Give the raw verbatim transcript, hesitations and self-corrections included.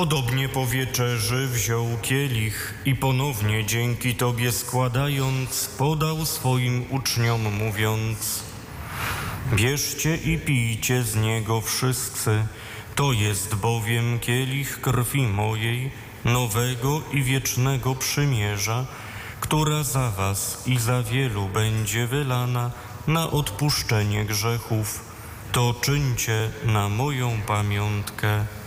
Podobnie po wieczerzy wziął kielich i ponownie dzięki Tobie składając, podał swoim uczniom mówiąc: bierzcie i pijcie z niego wszyscy, to jest bowiem kielich krwi mojej, nowego i wiecznego przymierza, która za was i za wielu będzie wylana na odpuszczenie grzechów. To czyńcie na moją pamiątkę.